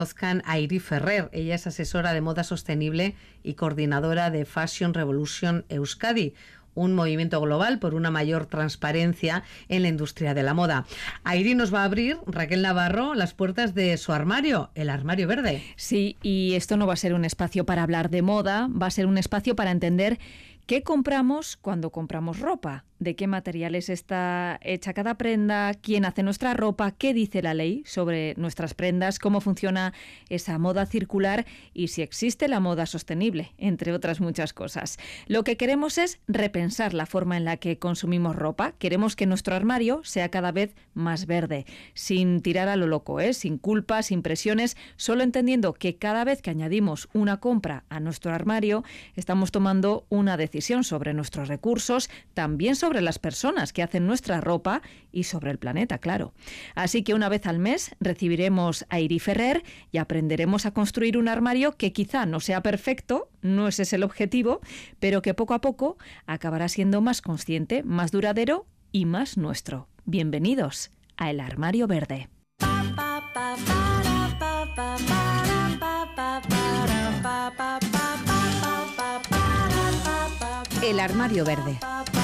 Conozcan a Airi Ferrer. Ella es asesora de moda sostenible y coordinadora de Fashion Revolution Euskadi, un movimiento global por una mayor transparencia en la industria de la moda. Airi nos va a abrir, Raquel Navarro, las puertas de su armario, el armario verde. Sí, y esto no va a ser un espacio para hablar de moda, va a ser un espacio para entender qué compramos cuando compramos ropa, de qué materiales está hecha cada prenda, quién hace nuestra ropa, qué dice la ley sobre nuestras prendas, cómo funciona esa moda circular y si existe la moda sostenible, entre otras muchas cosas. Lo que queremos es repensar la forma en la que consumimos ropa. Queremos que nuestro armario sea cada vez más verde, sin tirar a lo loco, sin culpas, sin presiones, solo entendiendo que cada vez que añadimos una compra a nuestro armario, estamos tomando una decisión sobre nuestros recursos, también sobre las personas que hacen nuestra ropa y sobre el planeta, claro. Así que una vez al mes recibiremos a Airi Ferrer y aprenderemos a construir un armario que quizá no sea perfecto, no ese es el objetivo, pero que poco a poco acabará siendo más consciente, más duradero y más nuestro. Bienvenidos a El Armario Verde. El Armario Verde.